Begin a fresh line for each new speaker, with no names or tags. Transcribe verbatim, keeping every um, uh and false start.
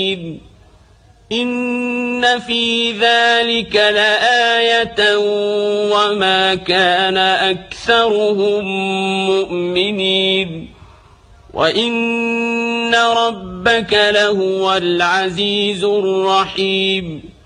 إن في ذلك لآية وما كان أكثرهم مؤمنين وإن ربك لهو العزيز الرحيم